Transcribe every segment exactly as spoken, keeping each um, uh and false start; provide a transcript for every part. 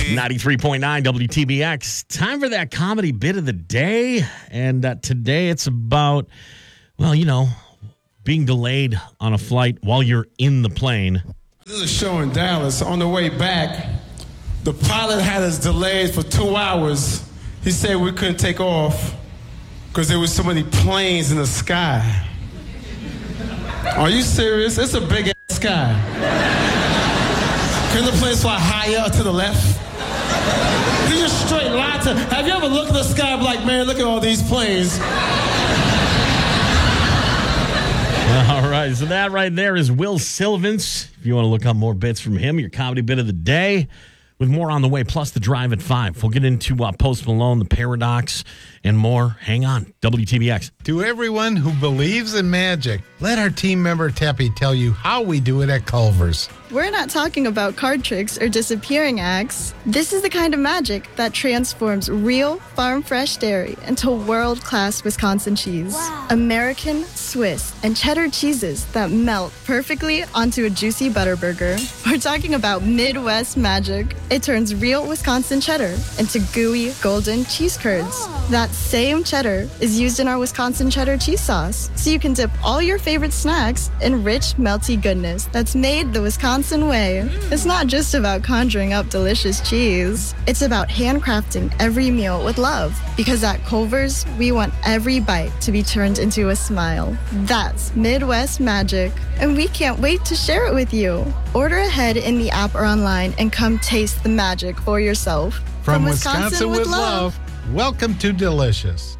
ninety-three point nine W T B X. Time for that comedy bit of the day. And uh, today it's about, well, you know, being delayed on a flight while you're in the plane. This is a show in Dallas. On the way back, the pilot had us delayed for two hours. He said we couldn't take off because there was so many planes in the sky. Are you serious? It's a big ass sky. Can the planes fly higher to the left? You just straight lie to. Have you ever looked at the sky and be like, man, look at all these planes? All right, so that right there is Will Sylvans. If you want to look up more bits from him, your comedy bit of the day. With more on the way, plus the drive at five. We'll get into uh, Post Malone, the Paradox, and more. Hang on, W T B X. To everyone who believes in magic, let our team member Teppy tell you how we do it at Culver's. We're not talking about card tricks or disappearing acts. This is the kind of magic that transforms real farm-fresh dairy into world-class Wisconsin cheese. Wow. American, Swiss, and cheddar cheeses that melt perfectly onto a juicy butter burger. We're talking about Midwest magic. It turns real Wisconsin cheddar into gooey, golden cheese curds. Oh. That same cheddar is used in our Wisconsin cheddar cheese sauce, so you can dip all your favorite snacks in rich, melty goodness that's made the Wisconsin way. It's not just about conjuring up delicious cheese. It's about handcrafting every meal with love. Because at Culver's, we want every bite to be turned into a smile. That's Midwest magic, and we can't wait to share it with you. Order ahead in the app or online and come taste the magic for yourself. From, From Wisconsin, Wisconsin with, with love, love, welcome to Delicious.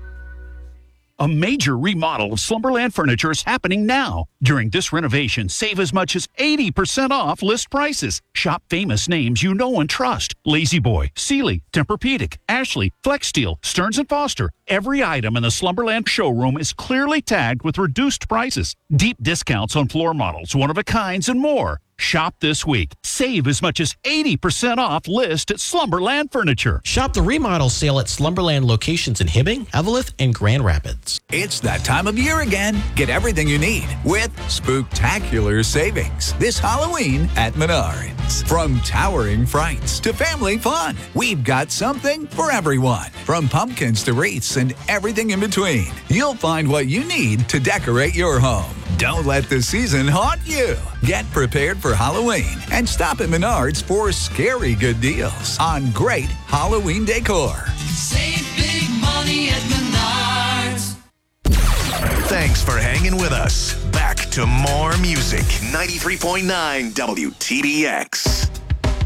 A major remodel of Slumberland Furniture is happening now. During this renovation, save as much as eighty percent off list prices. Shop famous names you know and trust. Lazy Boy, Sealy, Tempur-Pedic, Ashley, Flex Steel, Stearns and Foster. Every item in the Slumberland showroom is clearly tagged with reduced prices. Deep discounts on floor models, one-of-a-kinds, and more. Shop this week. Save as much as eighty percent off list at Slumberland Furniture. Shop the remodel sale at Slumberland locations in Hibbing, Eveleth, and Grand Rapids. It's that time of year again. Get everything you need with spooktacular savings this Halloween at Menards. From towering frights to family fun, we've got something for everyone. From pumpkins to wreaths and everything in between, you'll find what you need to decorate your home. Don't let the season haunt you. Get prepared for Halloween and stop at Menards for scary good deals on great Halloween decor. Save big money at Menards. Thanks for hanging with us. Back to more music. ninety-three point nine W T B X.